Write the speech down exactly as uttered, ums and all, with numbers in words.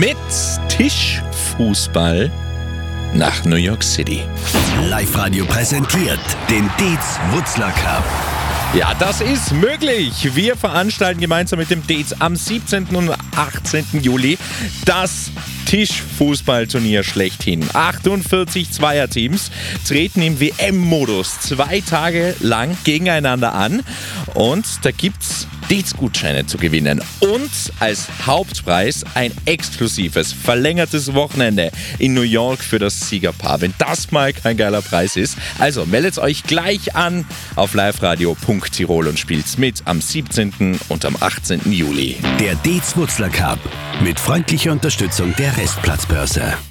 mit Tischfußball nach New York City. Live-Radio präsentiert den Dietz Wutzler Cup. Ja, das ist möglich. Wir veranstalten gemeinsam mit dem Dietz am siebzehnten und achtzehnten Juli das Tischfußballturnier schlechthin. achtundvierzig Zweierteams treten im W M-Modus zwei Tage lang gegeneinander an und da gibt's Dietz-Gutscheine zu gewinnen und als Hauptpreis ein exklusives, verlängertes Wochenende in New York für das Siegerpaar. Wenn das mal kein geiler Preis ist, also meldet euch gleich an auf liveradio punkt tirol und spielt's mit am siebzehnten und am achtzehnten Juli. Der Dietz Wutzler Cup mit freundlicher Unterstützung der Restplatzbörse.